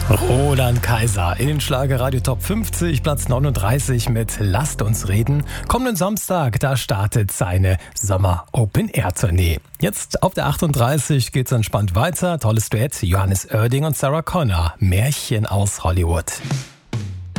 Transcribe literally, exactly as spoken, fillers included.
Roland Kaiser in den Schlagerradio Top fünfzig, Platz neununddreißig mit Lasst uns reden. Kommenden Samstag, da startet seine Sommer-Open-Air-Tournee. Jetzt auf der achtunddreißig geht's entspannt weiter. Tolles Duett, Johannes Oerding und Sarah Connor. Märchen aus Hollywood.